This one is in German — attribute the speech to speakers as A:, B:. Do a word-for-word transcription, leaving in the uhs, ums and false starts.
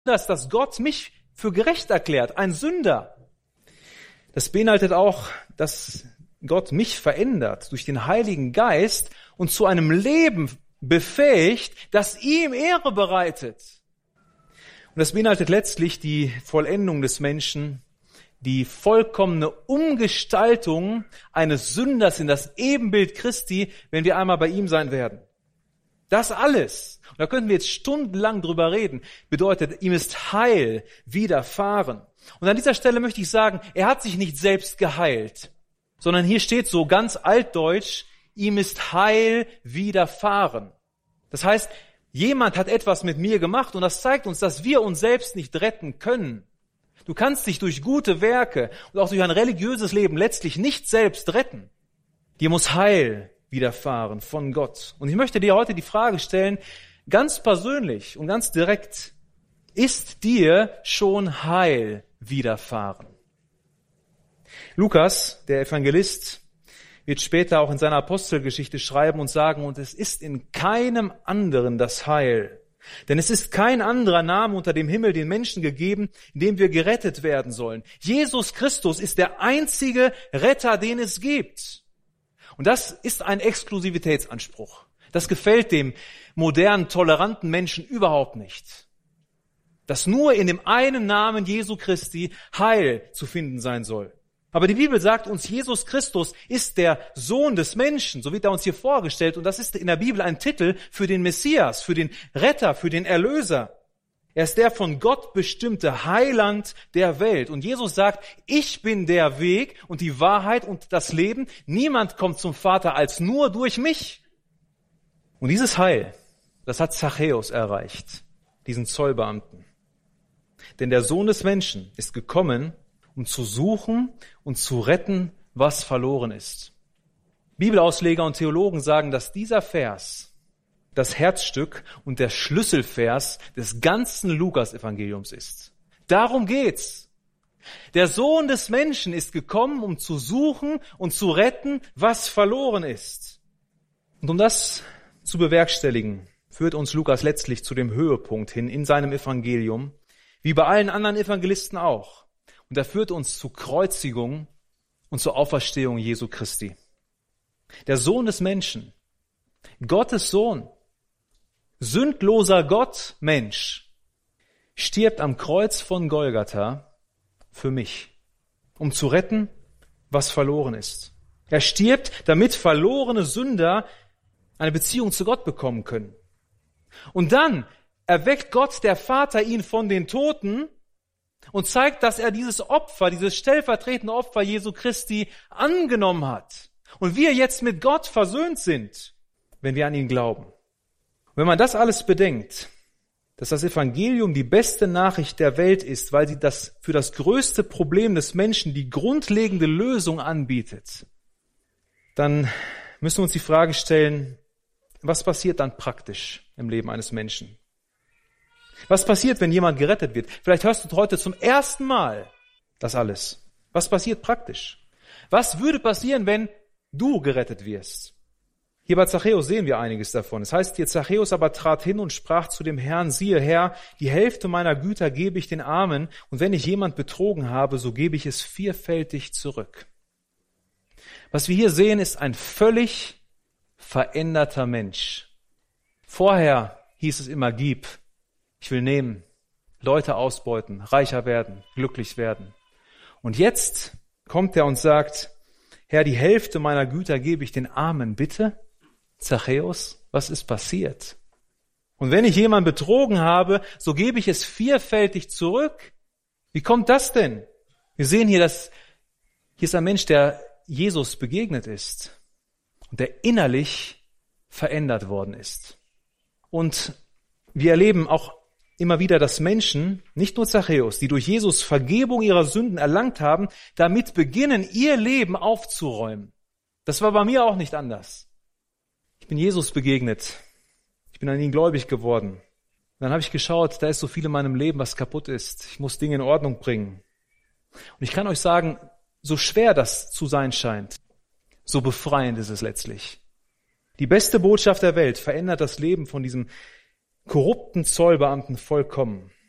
A: das, dass Gott mich für gerecht erklärt, ein Sünder. Das beinhaltet auch, dass Gott mich verändert durch den Heiligen Geist und zu einem Leben befähigt, das ihm Ehre bereitet. Und das beinhaltet letztlich die Vollendung des Menschen, die vollkommene Umgestaltung eines Sünders in das Ebenbild Christi, wenn wir einmal bei ihm sein werden. Das alles, und da könnten wir jetzt stundenlang drüber reden, bedeutet, ihm ist Heil widerfahren. Und an dieser Stelle möchte ich sagen, er hat sich nicht selbst geheilt, sondern hier steht so ganz altdeutsch, ihm ist Heil widerfahren. Das heißt, jemand hat etwas mit mir gemacht und das zeigt uns, dass wir uns selbst nicht retten können. Du kannst dich durch gute Werke und auch durch ein religiöses Leben letztlich nicht selbst retten. Dir muss Heil widerfahren von Gott. Und ich möchte dir heute die Frage stellen, ganz persönlich und ganz direkt, ist dir schon Heil widerfahren? Lukas, der Evangelist, wird später auch in seiner Apostelgeschichte schreiben und sagen, und es ist in keinem anderen das Heil. Denn es ist kein anderer Name unter dem Himmel den Menschen gegeben, in dem wir gerettet werden sollen. Jesus Christus ist der einzige Retter, den es gibt. Und das ist ein Exklusivitätsanspruch. Das gefällt dem modernen, toleranten Menschen überhaupt nicht. Dass nur in dem einen Namen Jesu Christi Heil zu finden sein soll. Aber die Bibel sagt uns, Jesus Christus ist der Sohn des Menschen, so wird er uns hier vorgestellt. Und das ist in der Bibel ein Titel für den Messias, für den Retter, für den Erlöser. Er ist der von Gott bestimmte Heiland der Welt. Und Jesus sagt, ich bin der Weg und die Wahrheit und das Leben. Niemand kommt zum Vater als nur durch mich. Und dieses Heil, das hat Zachäus erreicht, diesen Zollbeamten. Denn der Sohn des Menschen ist gekommen, um zu suchen und zu retten, was verloren ist. Bibelausleger und Theologen sagen, dass dieser Vers das Herzstück und der Schlüsselvers des ganzen Lukas-Evangeliums ist. Darum geht's. Der Sohn des Menschen ist gekommen, um zu suchen und zu retten, was verloren ist. Und um das zu bewerkstelligen, führt uns Lukas letztlich zu dem Höhepunkt hin in seinem Evangelium, wie bei allen anderen Evangelisten auch. Und er führt uns zur Kreuzigung und zur Auferstehung Jesu Christi. Der Sohn des Menschen, Gottes Sohn, sündloser Gott, Mensch, stirbt am Kreuz von Golgatha für mich, um zu retten, was verloren ist. Er stirbt, damit verlorene Sünder eine Beziehung zu Gott bekommen können. Und dann erweckt Gott, der Vater, ihn von den Toten und zeigt, dass er dieses Opfer, dieses stellvertretende Opfer Jesu Christi angenommen hat. Und wir jetzt mit Gott versöhnt sind, wenn wir an ihn glauben. Und wenn man das alles bedenkt, dass das Evangelium die beste Nachricht der Welt ist, weil sie das für das größte Problem des Menschen die grundlegende Lösung anbietet, dann müssen wir uns die Frage stellen, was passiert dann praktisch im Leben eines Menschen? Was passiert, wenn jemand gerettet wird? Vielleicht hörst du heute zum ersten Mal das alles. Was passiert praktisch? Was würde passieren, wenn du gerettet wirst? Hier bei Zachäus sehen wir einiges davon. Es heißt hier, Zachäus aber trat hin und sprach zu dem Herrn, siehe Herr, die Hälfte meiner Güter gebe ich den Armen, und wenn ich jemand betrogen habe, so gebe ich es vierfältig zurück. Was wir hier sehen, ist ein völlig veränderter Mensch. Vorher hieß es immer, gib. Ich will nehmen, Leute ausbeuten, reicher werden, glücklich werden. Und jetzt kommt er und sagt, Herr, die Hälfte meiner Güter gebe ich den Armen. Bitte, Zachäus, was ist passiert? Und wenn ich jemanden betrogen habe, so gebe ich es vierfältig zurück. Wie kommt das denn? Wir sehen hier, dass hier ist ein Mensch, der Jesus begegnet ist und der innerlich verändert worden ist. Und wir erleben auch immer wieder, dass Menschen, nicht nur Zachäus, die durch Jesus Vergebung ihrer Sünden erlangt haben, damit beginnen, ihr Leben aufzuräumen. Das war bei mir auch nicht anders. Ich bin Jesus begegnet. Ich bin an ihn gläubig geworden. Und dann habe ich geschaut, da ist so viel in meinem Leben, was kaputt ist. Ich muss Dinge in Ordnung bringen. Und ich kann euch sagen, so schwer das zu sein scheint, so befreiend ist es letztlich. Die beste Botschaft der Welt verändert das Leben von diesem korrupten Zollbeamten vollkommen.